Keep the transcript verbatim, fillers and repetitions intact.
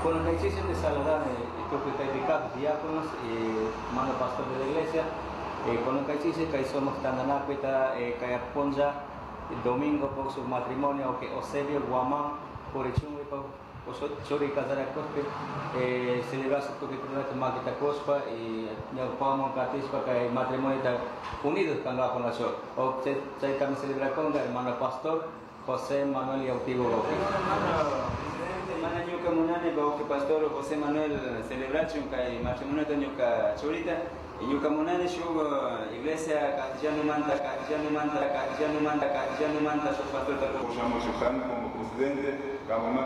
con la decisión de saludar estos predicados diáconos y mano pastor de la iglesia, eh, con la decisión que somos tan anacueta, que aponja domingo por su matrimonio, que Osebio Guamán, por el chungo y por chori casar a cospe, celebrar su toque de maquita cospa y no podemos catispa que el matrimonio está unido con la población. O se también celebra con el hermano pastor José Manuel y Autivo Mana nyuka munane bauke pastor José Manuel celebración que matrimonio de nyuka chorita y nyuka munane shugo iglesia castellano manta castellano manta castellano manta castellano manta su pastor. Como presidente,